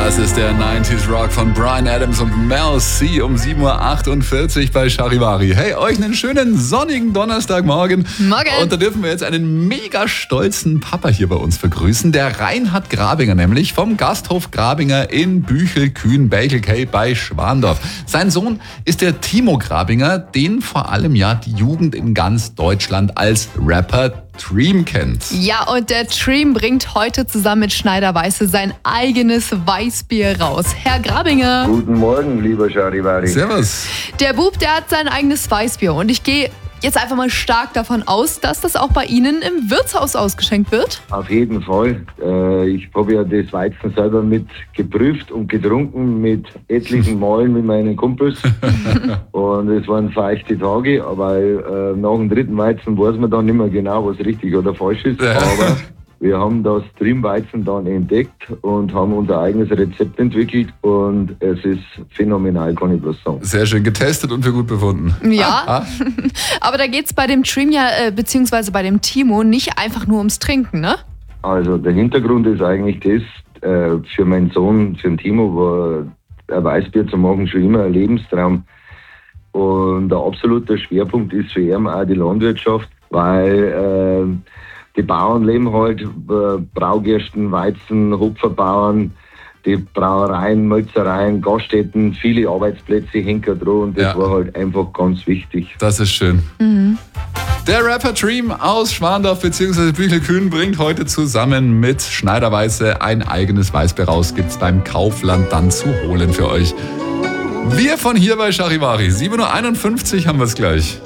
Das ist der 90s Rock von Bryan Adams und Mel C um 7.48 Uhr bei Charivari. Hey, euch einen schönen sonnigen Donnerstagmorgen. Morgen. Und da dürfen wir jetzt einen mega stolzen Papa hier bei uns begrüßen. Der Reinhard Grabinger nämlich vom Gasthof Grabinger in Büchel-Kühn-Bakelkay bei Schwandorf. Sein Sohn ist der Timo Grabinger, den vor allem ja die Jugend in ganz Deutschland als Rapper Dream kennt. Ja, und der Dream bringt heute zusammen mit Schneider Weiße sein eigenes Weißbier raus. Herr Grabinger. Guten Morgen, lieber Charivari. Servus. Der Bub, der hat sein eigenes Weißbier und ich gehe jetzt einfach mal stark davon aus, dass das auch bei Ihnen im Wirtshaus ausgeschenkt wird. Auf jeden Fall. Ich habe ja das Weizen selber mit geprüft und getrunken mit etlichen Malen mit meinen Kumpels. Und es waren feuchte Tage, aber nach dem dritten Weizen weiß man dann nicht mehr genau, was richtig oder falsch ist. Aber wir haben das Dreamweizen dann entdeckt und haben unser eigenes Rezept entwickelt und es ist phänomenal, kann ich bloß sagen. Sehr schön getestet und für gut befunden. Ja, aber da geht's bei dem Dream ja, beziehungsweise bei dem Timo, nicht einfach nur ums Trinken, ne? Also der Hintergrund ist eigentlich das, für meinen Sohn, für den Timo, war ein Weißbier zu machen schon immer ein Lebenstraum. Und der absolute Schwerpunkt ist für ihn auch die Landwirtschaft, weil die Bauern leben halt, Braugersten, Weizen, Hopferbauern, die Brauereien, Mölzereien, Gaststätten, viele Arbeitsplätze hängen da dran und das war halt einfach ganz wichtig. Das ist schön. Der Rapper Dream aus Schwandorf bzw. Büchel-Kühn bringt heute zusammen mit Schneider Weiße ein eigenes Weißbier raus. Gibt's beim Kaufland dann zu holen für euch. Wir von hier bei Charivari. 7.51 Uhr haben wir es gleich.